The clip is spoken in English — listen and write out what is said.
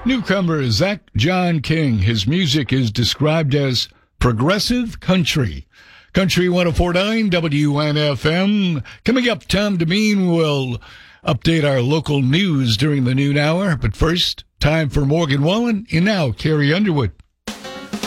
Newcomer Zach John King. His music is described as progressive country. Country 104.9 WNFM. Coming up, Tom Demeen will update our local news during the noon hour. But first, time for Morgan Wallen and now Carrie Underwood.